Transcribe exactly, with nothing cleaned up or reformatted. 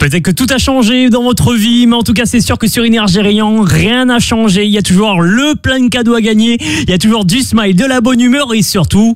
Peut-être que tout a changé dans votre vie, mais en tout cas, c'est sûr que sur Énergie Rayon, rien n'a changé. Il y a toujours le plein de cadeaux à gagner, il y a toujours du smile, de la bonne humeur et surtout